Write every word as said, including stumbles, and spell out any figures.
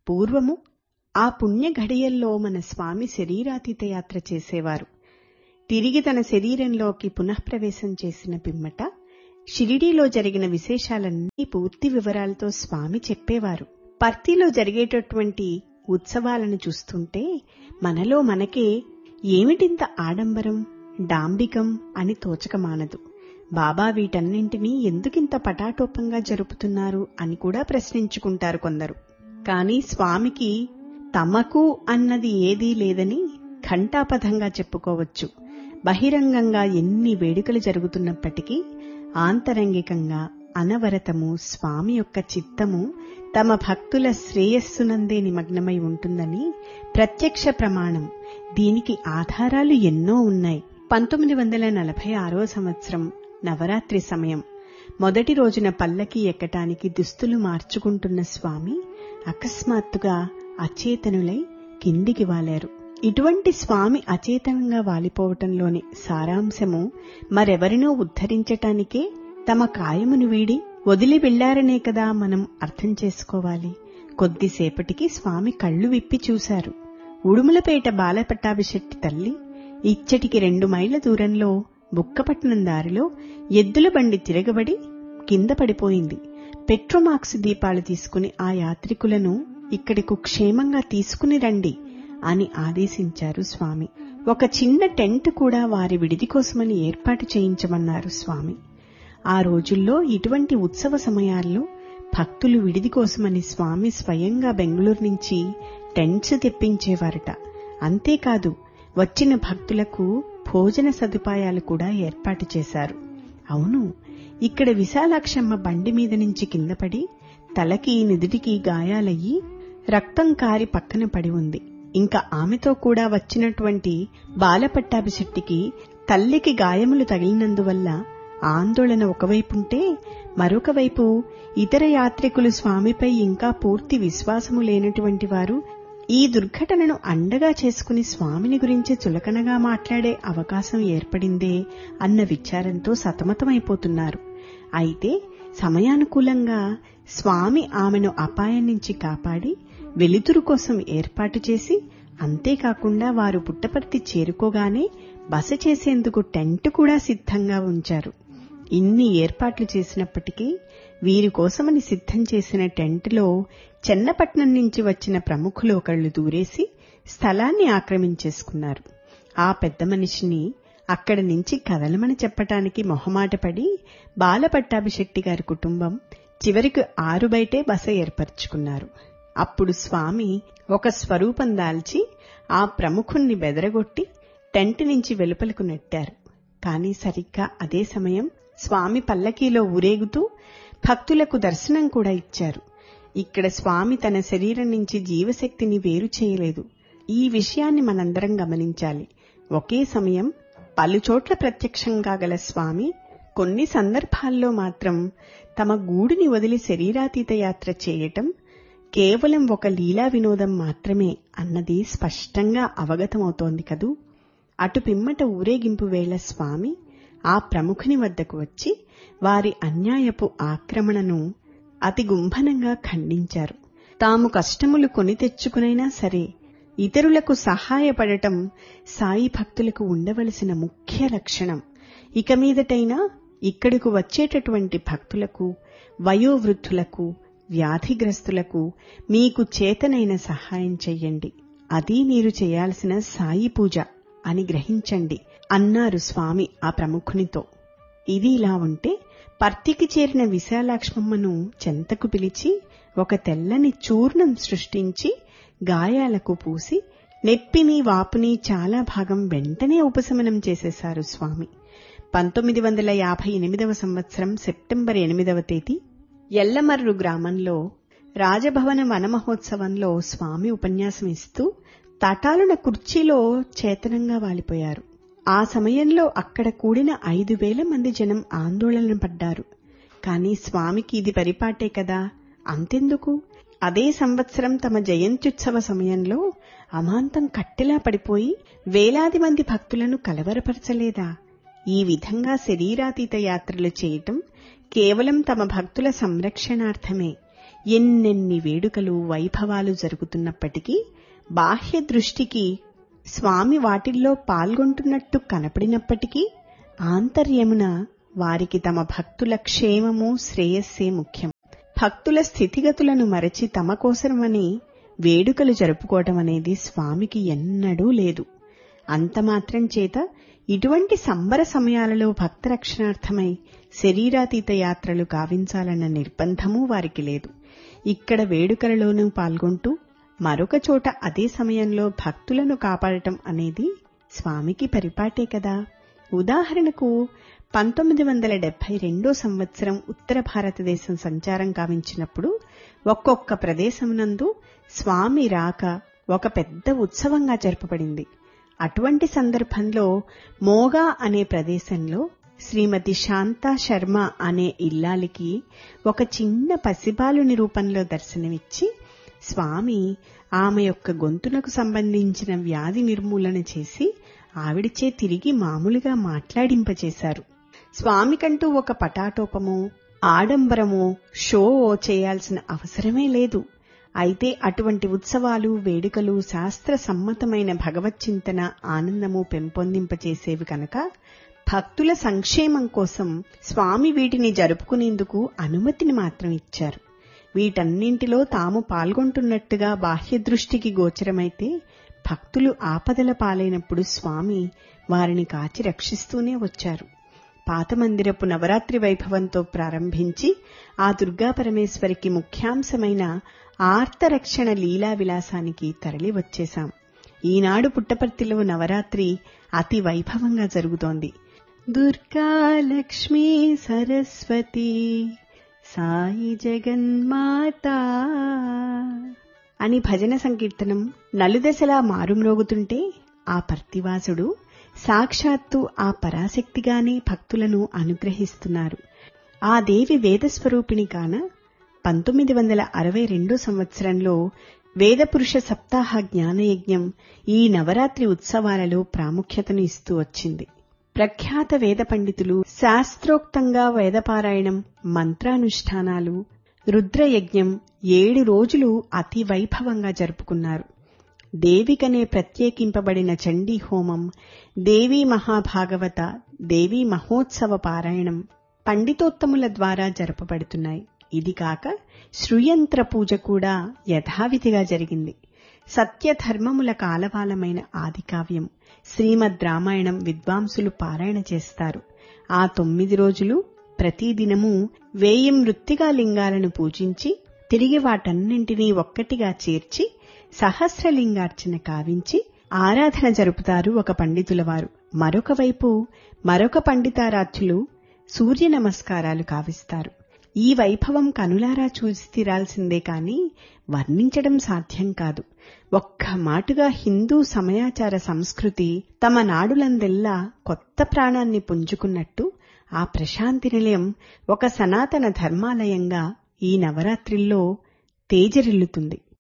పూర్వము ఆ పుణ్య ఘడియల్లో మన స్వామి శరీరాతీత యాత్ర చేసేవారు. తిరిగి తన శరీరంలోకి పునఃప్రవేశం చేసిన పిమ్మట షిరిడీలో జరిగిన విశేషాలన్నీ పూర్తి వివరాలతో స్వామి చెప్పేవారు. పర్తిలో జరిగేటటువంటి ఉత్సవాలను చూస్తుంటే మనలో మనకే ఏమిటింత ఆడంబరం, డాంబికం అని తోచకమానదు. బాబా వీటన్నింటినీ ఎందుకింత పటాటోపంగా జరుపుతున్నారు అని కూడా ప్రశ్నించుకుంటారు కొందరు. కాని స్వామికి తమకు అన్నది ఏదీ లేదని ఘంటాపథంగా చెప్పుకోవచ్చు. బహిరంగంగా ఎన్ని వేడుకలు జరుగుతున్నప్పటికీ ఆంతరంగికంగా అనవరతము స్వామి యొక్క చిత్తము తమ భక్తుల శ్రేయస్సునందే నిమగ్నమై ఉంటుందని ప్రత్యక్ష ప్రమాణం. దీనికి ఆధారాలు ఎన్నో ఉన్నాయి. పంతొమ్మిది వందల నలభై ఆరో సంవత్సరం నవరాత్రి సమయం మొదటి రోజున పల్లకి ఎక్కటానికి దుస్తులు మార్చుకుంటున్న స్వామి అకస్మాత్తుగా అచేతనులై కిందికి వాలారు. ఇటువంటి స్వామి అచేతనంగా వాలిపోవటంలోని సారాంశము మరెవరినో ఉద్ధరించటానికే తమ కాయమును వీడి వదిలి వెళ్లారనే కదా మనం అర్థం చేసుకోవాలి. కొద్దిసేపటికి స్వామి కళ్లు విప్పి చూశారు. ఉడుములపేట బాలపట్టాభిశెట్టి తల్లి ఇచ్చటికి రెండు మైళ్ల దూరంలో బుక్కపట్నం దారిలో ఎద్దుల బండి తిరగబడి కింద పడిపోయింది. పెట్రోమాక్స్ దీపాలు తీసుకుని ఆ యాత్రికులను ఇక్కడికు క్షేమంగా తీసుకుని రండి అని ఆదేశించారు స్వామి. ఒక చిన్న టెంట్ కూడా వారి విడిది కోసమని ఏర్పాటు చేయించమన్నారు స్వామి. ఆ రోజుల్లో ఇటువంటి ఉత్సవ సమయాల్లో భక్తులు విడిది కోసమని స్వామి స్వయంగా బెంగళూరు నుంచి టెంట్స్ తెప్పించేవారట. అంతేకాదు వచ్చిన భక్తులకు భోజన సదుపాయాలు కూడా ఏర్పాటు చేశారు. అవును, ఇక్కడ విశాలాక్షమ్మ బండి మీద నుంచి కిందపడి తలకి నిదుటికి గాయాలయ్యి రక్తం కారి పక్కన పడి ఉంది. ఇంకా ఆమెతో కూడా వచ్చినటువంటి బాలపట్టాభిశెట్టికి తల్లికి గాయములు తగిలినందువల్ల ఆందోళన ఒకవైపుంటే మరొక వైపు ఇతర యాత్రికులు స్వామిపై ఇంకా పూర్తి విశ్వాసము లేనటువంటి వారు ఈ దుర్ఘటనను అండగా చేసుకుని స్వామిని గురించి చులకనగా మాట్లాడే అవకాశం ఏర్పడిందే అన్న విచారంతో సతమతమైపోతున్నారు. అయితే సమయానుకూలంగా స్వామి ఆమెను అపాయం నుంచి కాపాడి వెలుతురు కోసం ఏర్పాటు చేసి, అంతేకాకుండా వారు పుట్టపర్తి చేరుకోగానే బస చేసేందుకు టెంట్ కూడా సిద్ధంగా ఉంచారు. ఇన్ని ఏర్పాట్లు చేసినప్పటికీ వీరి కోసమని సిద్ధం చేసిన టెంట్లో చెన్నపట్నం నుంచి వచ్చిన ప్రముఖులు ఒకళ్లు దూరేసి స్థలాన్ని ఆక్రమించేసుకున్నారు. ఆ పెద్ద మనిషిని అక్కడి నుంచి కదలమని చెప్పటానికి మొహమాటపడి బాలపట్టాభిశెట్టి గారి కుటుంబం చివరికి ఆరు బయటే బస ఏర్పరచుకున్నారు. అప్పుడు స్వామి ఒక స్వరూపం దాల్చి ఆ ప్రముఖుణ్ణి బెదరగొట్టి టెంట్ నుంచి వెలుపలకు నెట్టారు. కాని సరిగ్గా అదే సమయం స్వామి పల్లకీలో ఊరేగుతూ భక్తులకు దర్శనం కూడా ఇచ్చారు. ఇక్కడ స్వామి తన శరీరం నుంచి జీవశక్తిని వేరు చేయలేదు. ఈ విషయాన్ని మనందరం గమనించాలి. ఒకే సమయం పలుచోట్ల ప్రత్యక్షం కాగల స్వామి కొన్ని సందర్భాల్లో మాత్రం తమ గూడిని వదిలి శరీరాతీత యాత్ర చేయటం కేవలం ఒక లీలా వినోదం మాత్రమే అన్నది స్పష్టంగా అవగతమవుతోంది కదూ. అటు పిమ్మట ఊరేగింపు వేళ స్వామి ఆ ప్రముఖుని వద్దకు వచ్చి వారి అన్యాయపు ఆక్రమణను అతి గుంభనంగా ఖండించారు. తాము కష్టములు కొని తెచ్చుకునైనా సరే ఇతరులకు సహాయపడటం సాయి భక్తులకు ఉండవలసిన ముఖ్య లక్షణం. ఇక మీదటైనా ఇక్కడకు వచ్చేటటువంటి భక్తులకు, వయోవృద్ధులకు, వ్యాధిగ్రస్తులకు మీకు చేతనైన సహాయం చెయ్యండి. అది మీరు చేయాల్సిన సాయి పూజ అని గ్రహించండి అన్నారు స్వామి ఆ ప్రముఖునితో. ఇది ఇలా ఉంటే పర్తికి చేరిన విశాలాక్ష్మమ్మను చెంతకు పిలిచి ఒక తెల్లని చూర్ణం సృష్టించి గాయాలకు పూసి నెప్పిని వాపుని చాలా భాగం వెంటనే ఉపశమనం చేసేశారు స్వామి. పంతొమ్మిది వందల యాభై ఎనిమిదవ సంవత్సరం సెప్టెంబర్ ఎనిమిదవ తేదీ ఎల్లమర్రు గ్రామంలో రాజభవన వనమహోత్సవంలో స్వామి ఉపన్యాసం ఇస్తూ తటాలున కుర్చీలో చేతనంగా వాలిపోయారు. ఆ సమయంలో అక్కడ కూడిన ఐదు వేల మంది జనం ఆందోళన పడ్డారు. కాని స్వామికి ఇది పరిపాటే కదా, అంతెందుకు, అదే సంవత్సరం తమ జయంత్యుత్సవ సమయంలో అమాంతం కట్టెలా పడిపోయి వేలాది మంది భక్తులను కలవరపరచలేదా? ఈ విధంగా శరీరాతీత యాత్రలు చేయటం కేవలం తమ భక్తుల సంరక్షణార్థమే. ఎన్నెన్ని వేడుకలు వైభవాలు జరుగుతున్నప్పటికీ బాహ్య దృష్టికి స్వామి వాటిల్లో పాల్గొంటున్నట్టు కనపడినప్పటికీ ఆంతర్యమున వారికి తమ భక్తుల క్షేమము శ్రేయస్సే ముఖ్యం. భక్తుల స్థితిగతులను మరచి తమ కోసమని వేడుకలు జరుపుకోవటం అనేది స్వామికి ఎన్నడూ లేదు. అంతమాత్రం చేత ఇటువంటి సంబర సమయాలలో భక్త రక్షణార్థమై శరీరాతీత యాత్రలు గావించాలన్న నిర్బంధమూ వారికి లేదు. ఇక్కడ వేడుకలలోనూ పాల్గొంటూ మరొక చోట అదే సమయంలో భక్తులను కాపాడటం అనేది స్వామికి పరిపాటే కదా. ఉదాహరణకు పంతొమ్మిది వందల డెబ్బై రెండో సంవత్సరం ఉత్తర భారతదేశం సంచారం గావించినప్పుడు ఒక్కొక్క ప్రదేశమునందు స్వామి రాక ఒక పెద్ద ఉత్సవంగా జరపబడింది. అటువంటి సందర్భంలో మోగా అనే ప్రదేశంలో శ్రీమతి శాంతా శర్మ అనే ఇల్లాలికి ఒక చిన్న పసిబాలుని రూపంలో దర్శనమిచ్చి స్వామి ఆమె యొక్క గొంతునకు సంబంధించిన వ్యాధి నిర్మూలన చేసి ఆవిడిచే తిరిగి మామూలుగా మాట్లాడింపచేశారు. స్వామికంటూ ఒక పటాటోపమో ఆడంబరమో షో చేయాల్సిన అవసరమే లేదు. అయితే అటువంటి ఉత్సవాలు వేడుకలు శాస్త్ర సమ్మతమైన భగవచ్చింతన ఆనందము పెంపొందింపచేసేవి కనుక భక్తుల సంక్షేమం కోసం స్వామి వీటిని జరుపుకునేందుకు అనుమతిని మాత్రం ఇచ్చారు. వీటన్నింటిలో తాము పాల్గొంటున్నట్టుగా బాహ్య దృష్టికి గోచరమైతే భక్తులు ఆపదల పాలైనప్పుడు స్వామి వారిని కాచి రక్షిస్తూనే వచ్చారు. పాత మందిరపు నవరాత్రి వైభవంతో ప్రారంభించి ఆ దుర్గాపరమేశ్వరికి ముఖ్యాంశమైన ఆర్తరక్షణ లీలా విలాసానికి తరలి వచ్చేశాం. ఈనాడు పుట్టపర్తిలో నవరాత్రి అతి వైభవంగా జరుగుతోంది. దుర్గా లక్ష్మీ సరస్వతి సాయి జగన్మాత అని భజన సంకీర్తనం నలుదశలా మారుమ్రోగుతుంటే ఆ పర్తివాసుడు సాక్షాత్తు ఆ పరాశక్తిగానే భక్తులను అనుగ్రహిస్తున్నారు. ఆ దేవి వేదస్వరూపిణి కాన పంతొమ్మిది వందల అరవై రెండో సంవత్సరంలో వేదపురుష సప్తాహ జ్ఞానయజ్ఞం ఈ నవరాత్రి ఉత్సవాలలో ప్రాముఖ్యతను ఇస్తూ వచ్చింది. ప్రఖ్యాత వేద పండితులు శాస్త్రోక్తంగా వేదపారాయణం, మంత్రానుష్ఠానాలు, రుద్రయజ్ఞం ఏడు రోజులు అతి వైభవంగా జరుపుకున్నారు. దేవికనే ప్రత్యేకింపబడిన చండీ హోమం, దేవీ మహాభాగవత, దేవీ మహోత్సవ పారాయణం పండితోత్తముల ద్వారా జరపబడుతున్నాయి. ఇది కాక శ్రుయంత్ర పూజ కూడా యథావిధిగా జరిగింది. సత్యధర్మముల కాలవాలమైన ఆదికావ్యం శ్రీమద్ రామాయణం విద్వాంసులు పారాయణ చేస్తారు. ఆ తొమ్మిది రోజులు ప్రతిదినము వేయి మృత్తికా లింగాలను పూజించి తిరిగి వాటన్నింటినీ ఒక్కటిగా చేర్చి సహస్రలింగార్చన కావించి ఆరాధన జరుపుతారు ఒక పండితుల వారు. మరొక వైపు మరొక పండితారాధ్యులు సూర్య నమస్కారాలు కావిస్తారు. ఈ వైభవం కనులారా చూసి తీరాల్సిందే కాని వర్ణించడం సాధ్యం కాదు. ఒక్క మాటుగా హిందూ సమయాచార సంస్కృతి తమ నాడులందెల్లా కొత్త ప్రాణాన్ని పుంజుకున్నట్టు ఆ ప్రశాంతి నిలయం ఒక సనాతన ధర్మాలయంగా ఈ నవరాత్రిల్లో తేజరిల్లుతుంది.